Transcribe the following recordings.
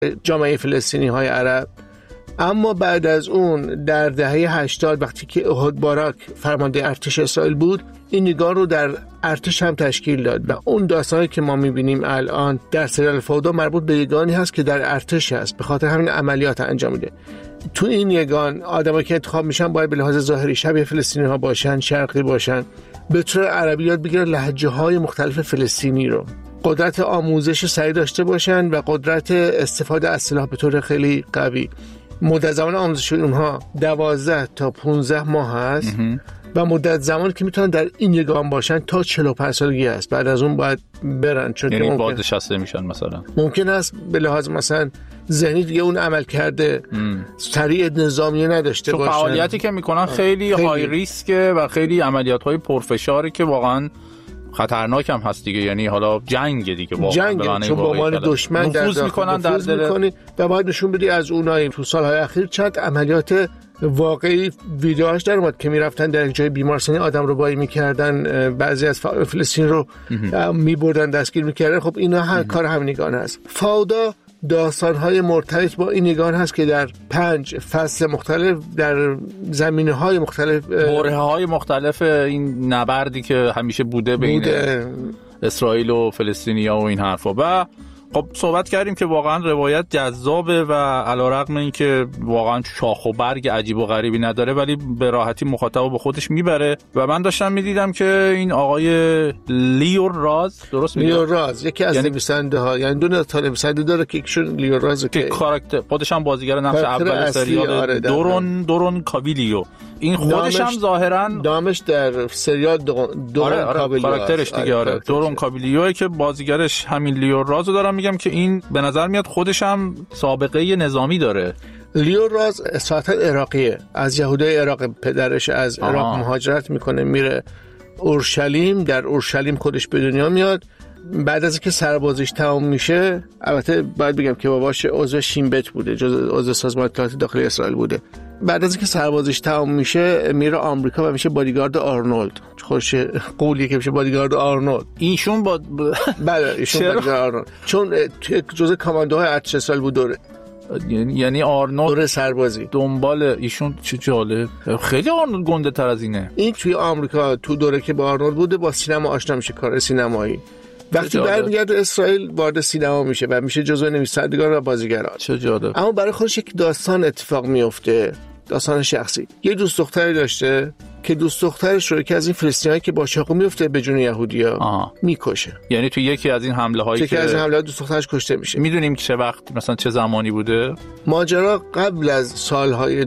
جامعه فلسطینی‌های عرب. اما بعد از اون در دهه 80 وقتی که احد باراک فرمانده ارتش اسرائیل بود، این نگاه رو در ارتش هم تشکیل داد و اون داستانی که ما می‌بینیم الان در سریال فودا مربوط به یگانی هست که در ارتش هست، به خاطر همین عملیات انجام میده. تو این یگان آدمایی که انتخاب میشن باید به لحاظ ظاهری شبیه فلسطینی‌ها باشن، شرقی باشن، به طور عربی یاد بگیرن لهجه‌های مختلف فلسطینی رو، قدرت آموزش سریع داشته باشن و قدرت استفاده از سلاح به طور خیلی قوی. مدت زمان آموزش اونها 12 تا 15 ماه هست و مدت زمانی که میتونن در این یگان باشن تا 45 سالگی است. بعد از اون باید برن، چون یعنی بازنشسته میشن. مثلا ممکن است به لحاظ مثلا ذهنی دیگه اون عمل کرده سریع نظامیه نداشته باشن. فعالیتی که میکنن خیلی های ریسکه و خیلی عملیات های پرفشاری که واقعا خطرناک هم هست دیگه. یعنی حالا جنگ دیگه، واقعا چون با مان دشمن نفوذ میکنن در دل و باید نشون بدی از اونایی. تو سالهای اخیر چند عملیات واقعی ویدیوهاش در اومد که میرفتن در یک جای بیمارستانی آدم رو بایی میکردن، بعضی از فلسطین رو میبردن دستگیر میکردن. خب اینا کار همینگان هست. فودا داستان‌های مرتبط با این نگاه هست که در 5 فصل مختلف در زمینه‌های مختلف، برهه‌های مختلف این نبردی که همیشه بوده بین اسرائیل و فلسطینیا و این حرفا. و خب صحبت کردیم که واقعا روایت جذابه و علیرغم اینکه واقعا شاخ و برگ عجیب و غریبی نداره ولی به راحتی مخاطب به خودش میبره. و من داشتم میدیدم که این آقای لیو راز، درست میگم؟ لیو راز یکی از نویسنده ها، یعنی دو تا نویسنده داره که یکشون لیو راز که کاراکتر خودش هم بازیگر نقش اول سریال دورون کابیلیو. این خودش هم ظاهرا نامش در سریال دورون کابیلیو کاراکترش دیگه. دورون کابیلیو که بازیگرش همین لیو راز رو دارم میگم که این به نظر میاد خودش هم سابقه نظامی داره. لیو راز اصالتا عراقیه، از یهودای عراق. پدرش از عراق مهاجرت میکنه میره اورشلیم، در اورشلیم خودش به دنیا میاد. بعد از اینکه سربازیش تمام میشه، البته باید بگم که باباش عضو شین بت بوده، عضو سازمان اطلاعاتی داخلی اسرائیل بوده. بعد از اینکه سربازیش تمام میشه میره آمریکا و میشه بادیگارد آرنولد. خوش قولیه که میشه بادیگارد آرنولد. ایشون بله ایشون بادیگارد آرنولد، چون جزء کاماندوهای ارتش اسرائیل بود دوره. یعنی آرنولد دوره سربازی دنبال ایشون. چه جالب، خیلی آرنولد گنده تر از اینه. این توی آمریکا تو دوره که با آرنولد بوده با سینما آشنا میشه، کار سینمایی. وقتی برمیگرده اسرائیل وارد سینما میشه و میشه جزو نویسندگان و بازیگران. چه جالب. اما برای خودش یک داستان اتفاق میفته، داستان شخصی. یه دوست دختری داشته که دوست دخترش رو که از این فلسطینیایی که با چاقو میفته به جون یهودیا میکشه. یعنی تو یکی از این حمله هایی که از این حملات دوست دخترش کشته میشه. میدونیم که چه وقت مثلا چه زمانی بوده ماجرا؟ قبل از سالهای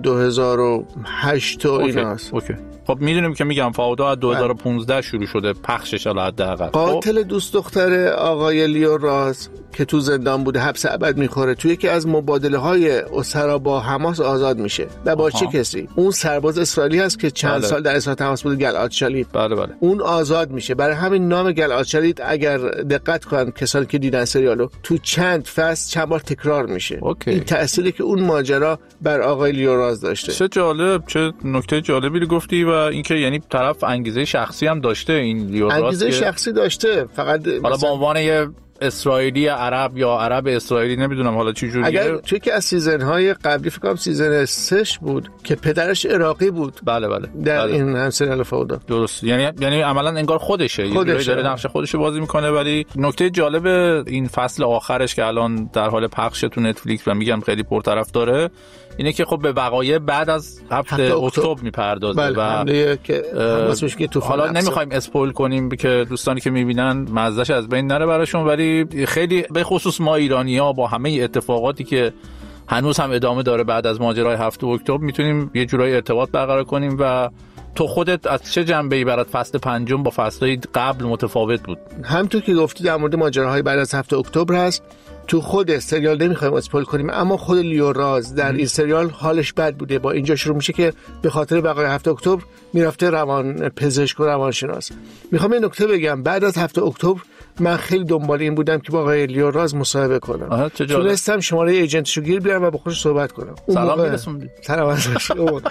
2008 و ایناست. اوکی. خب میدونیم که میگم فودا از 2015 شروع شده پخشش حداقل. قاتل دوست دختر آقای لیو راز که تو زندان بوده حبس ابد میخوره، توی یکی از مبادله‌های اسرا با حماس آزاد میشه. و با چه کسی؟ اون سرباز اسرائیلی هست که چند سال در اسرائیل تماس بوده، گلعاد شالیت. بله. اون آزاد میشه. برای همین نام گلعاد شالیت اگر دقت کنن کسانی که دیدن سریالو، تو چند فصل چند بار تکرار میشه. این تأثیری که اون ماجرا بر آقای لیو راز داشته. چه جالب، چه نکته جالبی رو گفتی. و اینکه یعنی طرف انگیزه شخصی هم داشته، این لیو راز انگیزه شخصی داشته، فقط حالا به عنوان یه اسرائیلی عرب یا عرب اسرائیلی نمیدونم حالا چه جوریه. اگر توی که از سیزن‌های قبلی فکر کنم سیزن 3 بود که پدرش عراقی بود. بله در این هم سریال فودا. درست. یعنی عملاً انگار خودشه. داره نقش خودش بازی میکنه. ولی نکته جالب این فصل آخرش که الان در حال پخش تو نتفلیکس و میگم خیلی پرطرفداره اینه که خب به وقایع بعد از هفته اکتبر میپردازه. و که حالا نمیخوایم اسپویل کنیم که دوستانی که میبینن مزهش از بین نره براشون، ولی خیلی به خصوص ما ایرانی‌ها با همه اتفاقاتی که هنوز هم ادامه داره بعد از ماجرای هفته اکتبر میتونیم یه جورایی ارتباط برقرار کنیم. و تو خودت از چه جنبه‌ای برات فصل پنجم با فصل‌های قبل متفاوت بود؟ همونطور که گفتی در مورد ماجراهای بعد از هفته اکتبر هست. تو خود سریال نمیخوایم اسپویل کنیم، اما خود لیو راز در این سریال حالش بد بوده. با اینجا شروع میشه که به خاطر بقای هفته اکتبر میرفته روان پزشک و روانشناس. میخوام این نکته بگم، بعد از هفته اکتبر من خیلی دنبال این بودم که با آقای لیو راز مصاحبه کنم. تونستم شماره ایجنتشو گیر بیارم و با خودش صحبت کنم. سلام میرسوندی. سلام ازش.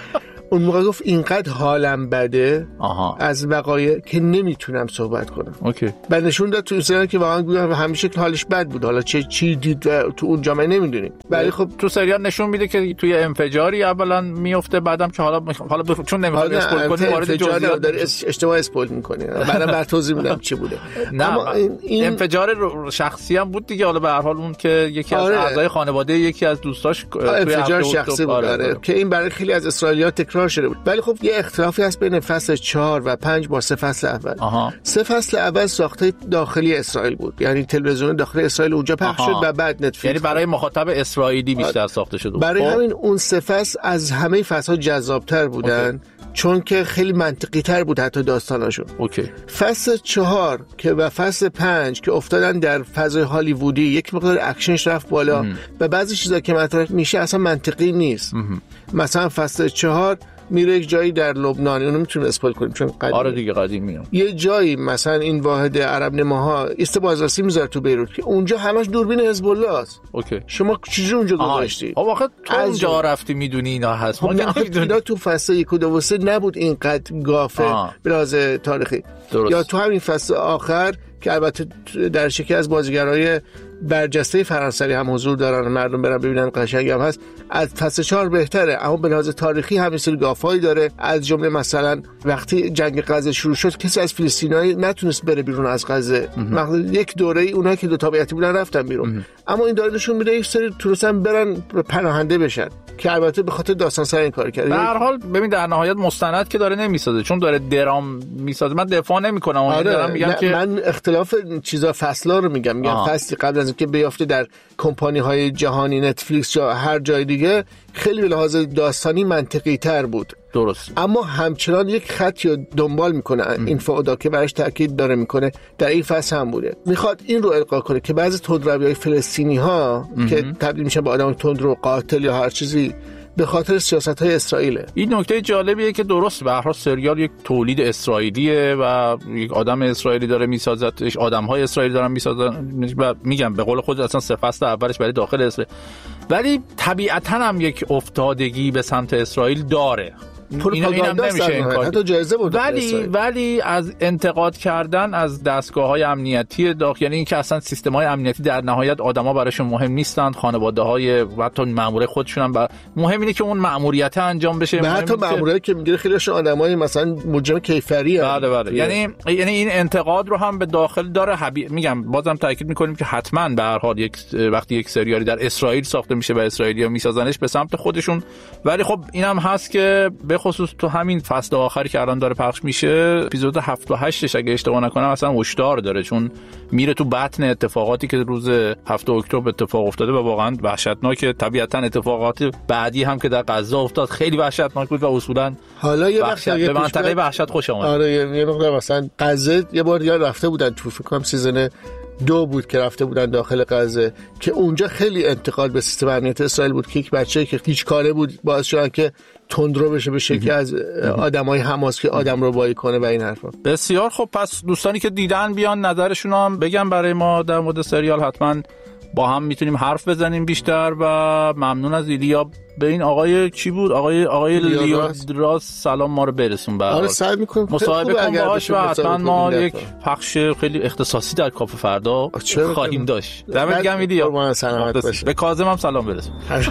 اون موقع گفت اینقدر حالم بده از وقایع که نمیتونم صحبت کنم. اوکی. بعد نشون داد تو سریال که واقعا همیشه حالش بد بود. حالا چی دید و تو اون جامعه نمیدونیم. ولی خب تو سریال نشون میده که توی انفجاری اولا میفته، بعدم که حالا چون نمیخواد اسپول کنی وارد جزئیات داره اشتباه اسپول میکنه. بعدم بعد توضیح میدم چی بوده. اما این انفجار شخصی هم بود دیگه. حالا به هر حال اون که یکی از اعضای خانواده یکی از دوستاش انفجار شخصی بود که این برای خیلی از اسرائیلی‌ها تکرار شده بود. ولی خب یه اختلافی هست بین فصل 4 و 5 با 3 فصل اول. 3 فصل اول ساخته داخلی اسرائیل بود، یعنی تلویزیون داخلی اسرائیل اونجا پخش شد و بعد نتفلیکس، یعنی برای مخاطب اسرائیلی بیشتر ساخته شده بود. برای همین اون 3 فصل از همه فصل‌ها جذاب‌تر بودن. چون که خیلی منطقی تر بود حتی داستاناشون. اوکی. فصل 4 که و فصل 5 که افتادن در فضای هالیوودی، یک مقدار اکشنش رفت بالا و بعضی چیزا که مطرح میشه اصلا منطقی نیست. مثلا فصل 4 میره یک جایی در لبنان، اونو میتونیم اسپول کنیم چون قدیم. آره دیگه قدیمیه. یه جایی مثلا این واحد عرب نماها ایست بازرسی میذاره تو بیروت که اونجا همش دوربین حزب الله است. اوکی. شما چجوری اونجا گذاشتی؟ واقعا تو اونجا رفتی میدونی اینا هست. ما که اینا تو فصل 1 و 2 و 3 نبود اینقدر گافه به لحاظ تاریخی. درست. یا تو همین فصل آخر که البته در شکی از بازیگرای برجسته فرانسوی هم حضور دارن، مردم برن ببینن قشنگ هم هست، از فصل 4 بهتره، اما به لحاظ تاریخی همین سری گافایی داره. از جمله مثلا وقتی جنگ غزه شروع شد کسی از فلسطینی‌ها نتونست بره بیرون از غزه. یک دوره‌ای اونها که دو تابعیتی بودن رفتن بیرون. اما این داره نشون میده یک سری تونستن برن پناهنده بشن که البته به خاطر داستان سر این کار کرده. به هر حال ببین در نهایت مستند که داره نمیسازه، چون داره درام میسازه. من دفاع نمی‌کنم، دارم میگم که من اختلاف چیزا فصلا رو میگم فصلی قبل از اینکه بیافته در کمپانی‌های جهانی نتفلیکس یا هر جای دیگه خیلی به لحاظ داستانی منطقی تر بود. درست. اما همچنان یک خطی رو دنبال میکنه این فعادا که برش تاکید داره میکنه در این فصل هم بوده. میخواد این رو القا کنه که بعضی تندروی‌های فلسطینی ها که تبدیل میشن به آدم تندرو قاتل یا هر چیزی به خاطر سیاست‌های اسرائیله. این نکته جالبیه که درست به هر حال سریال یک تولید اسرائیلیه و یک آدم اسرائیلی داره میسازتش، آدم‌های اسرائیلی دارن میسازن و میگم به قول خود اصلا 3 فصل اولش برای داخل اسرائیل، ولی طبیعتاً هم یک افتادگی به سمت اسرائیل داره. اینم نمیشه این کار. حتی جایزه بود. ولی از انتقاد کردن از دستگاه‌های امنیتی داخل، یعنی اینکه اصلا سیستم‌های امنیتی در نهایت آدم‌ها براشون مهم نیستند، خانواده‌های و حتی مأمور خودشون هم مهم اینه که اون مأموریت انجام بشه. به حتی مأموریتی که میگیره خیلیشون آدمای مثلا مجرم کیفری هستند. بله. یعنی این انتقاد رو هم به داخل داره. میگم بازم تاکید می‌کنیم که حتما به هر حال وقتی یک سریالی در اسرائیل ساخته میشه و اسرائیلی‌ها میسازنش به سمت خودشون، ولی خب اینم هست که به خصوص تو همین فصل آخری که الان داره پخش میشه، اپیزود 7 و 8 اگه اشتباه نکنم اصلا هشدار داره، چون میره تو بطن اتفاقاتی که روز 7 اکتبر اتفاق افتاده و واقعا وحشتناکه. طبیعتا اتفاقات بعدی هم که در غزه افتاد خیلی وحشتناک بود و اصولا حالا یه وقت به منطقه وحشت خوش اومد. آره یه مقدار مثلا غزه یه بار یا رفته بودن تو فکر کنم سیزن 2 بود که رفته بودن داخل غزه که اونجا خیلی انتقاد به سیستم امنیت اسرائیل بود که یک بچه‌ای که هیچ کاره بود باعث شد که تندرو بشه به شکلی از آدمای حماس که آدم رو بایی کنه و این حرفا. بسیار خب، پس دوستانی که دیدن بیان نظرشون هم بگن برای ما در مورد سریال، حتما با هم میتونیم حرف بزنیم بیشتر. و ممنون از ایلیا. به این آقای چی بود؟ آقای لیو سلام ما رو برسون. آره سعی می‌کنیم مصاحبه کنیم باهاش و حتما ما یک پخش خیلی اختصاصی در کافه فردا خواهیم داشت. دمت گرم ایلیا. به کاظم هم سلام برسون.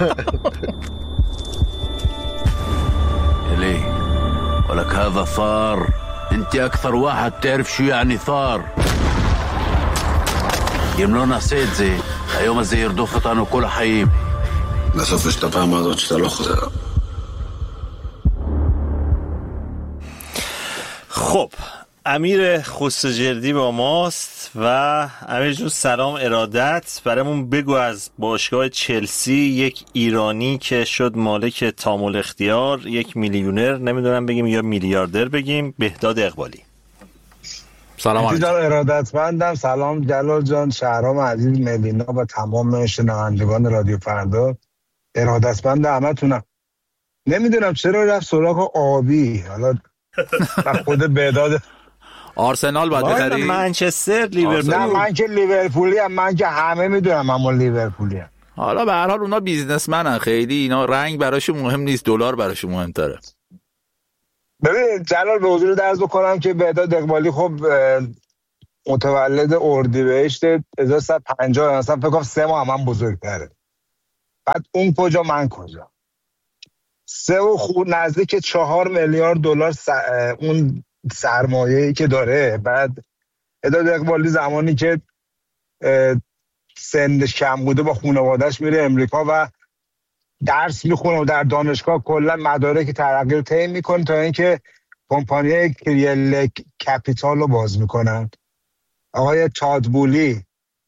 ليه ولك هذا ثار انت اكثر واحد تعرف شو يعني ثار يملونا سيدزي ايوم زي يردوفتان وكل حيب בסוף יש את הפעם הזאת שאתה לא חוזר. خب امیر خسروجردی با ماست و امیر جون سلام ارادت. برامون بگو از باشگاه چلسی یک ایرانی که شد مالک تامل اختیار، یک میلیونر، نمیدونم بگیم یا میلیاردر بگیم، بهداد اقبالی. سلام علیکم. ارادتمندم. سلام جلال جان، شهرام عزیز، ملینا و تمام شنوندگان رادیو فردا. ارادتمند همتونم. نمیدونم چرا رفت سراغ آبی. حالا خود بهداد آرسنال باید بخری؟ منچستر، لیورپول. نه من که لیورپولی ام، من که همه میدونم اما لیورپولی ام. حالا به هر حال اونا بیزنسمنن، خیلی اینا رنگ براشون مهم نیست، دلار براشون مهمتره. ببین جلال به حضور درز بکنم که بهداد اقبالی خب متولد اردیبهشت 1350 مثلا فکر کنم 3 ماه هم بزرگتره. بعد اون کجا من کجا 3 و نزدیک 4 میلیارد دلار اون سرمایه‌ای که داره. بعد بهداد اقبالی زمانی که سنش کم بوده با خانواده‌اش میره امریکا و درس میخونه و در دانشگاه کلا مدارک ترقی رو طی میکنه تا اینکه کمپانی کریل کپیتال رو باز میکنن. آقای تادبولی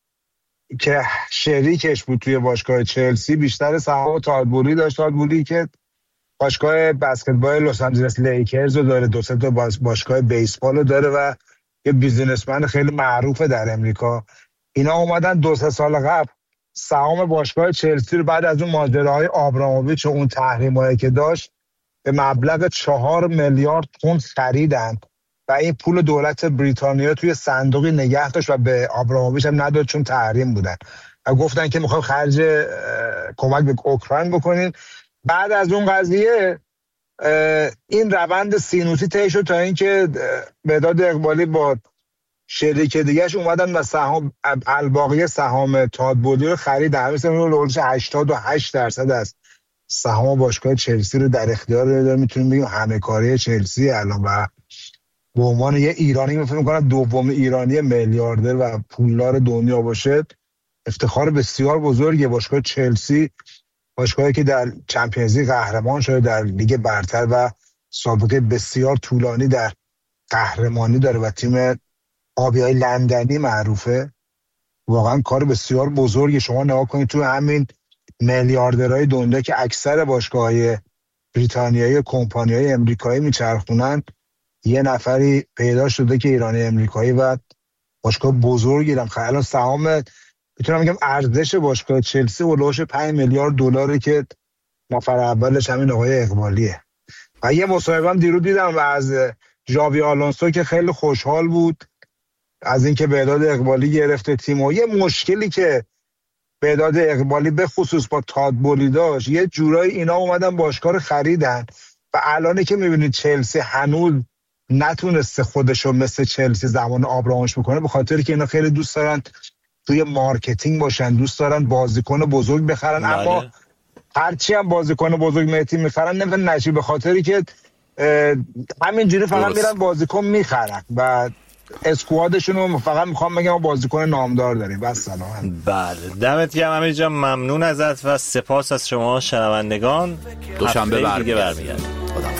که شریکش بود توی باشگاه چلسی بیشتر سهام تادبولی داشت. تادبولی که باشگاه بسکتبال لس آنجلس لیکرز رو داره، 2 تا باشگاه بیسبال رو داره و یه بیزینسمن خیلی معروفه در امریکا. اینا اومدن 2-3 سال قبل سهام باشگاه چلسی رو بعد از اون ماجراهای آبراموویچ و اون تحریمایی که داشت به مبلغ 4 میلیارد پوند خریدن و این پول دولت بریتانیا توی صندوقی نگه داشت و به آبراموویچ هم نداد چون تحریم بودن و گفتن که میخوام خرج کمک به اوکراین بکنین. بعد از اون قضیه این روند سینوسی طی شد تا اینکه بهداد اقبالی با شریک دیگه‌اش اومدن و سهام الباقی سهام تادبولی رو خریدن. مثلا اون 88% از سهام باشگاه چلسی رو در اختیار داره. میتونیم بگیم همه کاره چلسی الان و به عنوان یه ایرانی فکر می‌کنم دوم ایرانی میلیاردر و پولدار دنیا باشه افتخار بسیار بزرگه. باشگاه چلسی باشگاهی که در چمپیونز لیگ قهرمان شده در لیگ برتر و سابقه بسیار طولانی در قهرمانی داره و تیم آبیای لندنی معروفه. واقعا کار بسیار بزرگی. شما نگاه کنید تو همین میلیاردرهای دنیا که اکثر باشگاه‌های بریتانیایی و کمپانی‌های امریکایی میچرخونن یه نفری پیدا شده که ایرانی امریکایی و باشگاه بزرگی دارن. الان سهام میتونم بگم ارزش باشگاه چلسی هولوش 5 میلیارد دلاره که نفر اولش همین آقای اقبالیه. و یه مصاحبه هم دیروز دیدم از ژاوی آلونسو که خیلی خوشحال بود از اینکه بهداد اقبالی گرفته تیم. و یه مشکلی که بهداد اقبالی به خصوص با تادبولی داشت یه جورایی اینا اومدن باشگاه رو خریدن و الان که میبینید چلسی هنوز نتونسته خودشو مثل چلسی زمان آبراموویچ بکنه به خاطر که اینا خیلی دوست دارن توی مارکتینگ باشن، دوست دارن بازیکن بزرگ بخرن. اما هرچی هم بازیکن بزرگ مهتی میخرن نمیتونن نشی به خاطری که همینجوری فقط میرن بازیکن میخرن و اسکوادشون رو فقط میخوام بگم بازیکن نامدار داریم. بس سلام. بله دمت گرم امیر جان، ممنون ازت و سپاس از شما شنوندگان. دوشنبه دیگه برمیگردیم.